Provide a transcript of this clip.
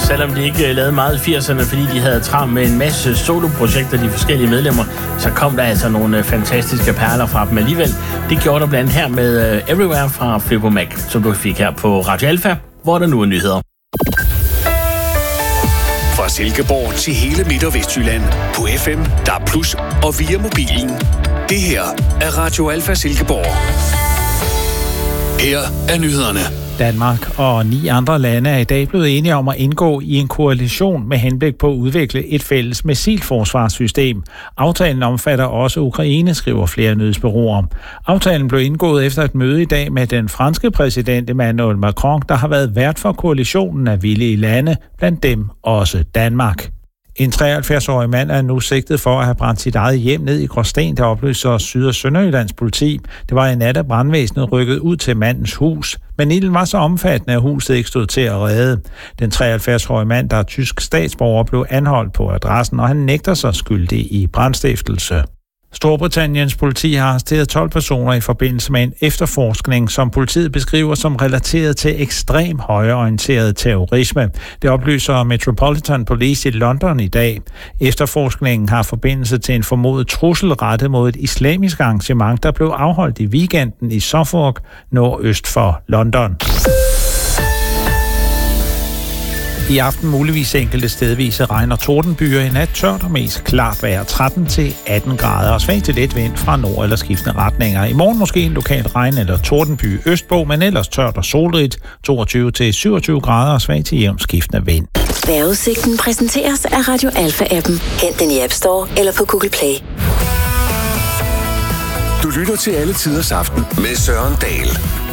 Selvom de ikke lavede meget i 80'erne, fordi de havde travlt med en masse soloprojekter, de forskellige medlemmer, så kom der altså nogle fantastiske perler fra dem alligevel. Det gjorde der blandt her med Everywhere fra Fleetwood Mac, som du fik her på Radio Alfa, hvor der nu er nyheder. Fra Silkeborg til hele Midt- og Vestjylland på FM, DAB+ og via mobilen. Det her er Radio Alfa Silkeborg. Her er nyhederne. Danmark og 9 andre lande er i dag blevet enige om at indgå i en koalition med henblik på at udvikle et fælles missilforsvarssystem. Aftalen omfatter også Ukraine, skriver flere nyhedsbureauer. Aftalen blev indgået efter et møde i dag med den franske præsident Emmanuel Macron, der har været vært for koalitionen af villige lande, blandt dem også Danmark. En 73-årig mand er nu sigtet for at have brændt sit eget hjem ned i Gråsten, der oplyser Syd- og Sønderjyllands politi. Det var i nat, at brandvæsenet rykket ud til mandens hus. Men ilden var så omfattende, at huset ikke stod til at redde. Den 73-årige mand, der er tysk statsborger, blev anholdt på adressen, og han nægter sig skyldig i brandstiftelse. Storbritanniens politi har arresteret 12 personer i forbindelse med en efterforskning, som politiet beskriver som relateret til ekstrem højreorienteret terrorisme. Det oplyser Metropolitan Police i London i dag. Efterforskningen har forbindelse til en formodet trussel rettet mod et islamisk arrangement, der blev afholdt i weekenden i Suffolk, nordøst for London. I aften muligvis enkelte stedvise regn og tordenbyer. I nat tørt og mest klart vejr 13-18 grader og svag til let vind fra nord- eller skiftende retninger. I morgen måske en lokal regn- eller tordenby østpå, men ellers tørt og solrigt 22-27 grader og svag til jævnt skiftende vind. Vejrudsigten præsenteres af Radio Alfa-appen. Hent den i App Store eller på Google Play. Du lytter til Alle Tiders Aften med Søren Dahl.